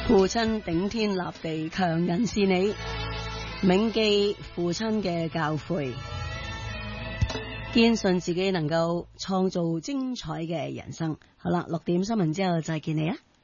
父親頂天立地，強人是你，銘記父親嘅教誨，堅信自己能夠創造精彩嘅人生。好啦，6點新聞之後再見你啊！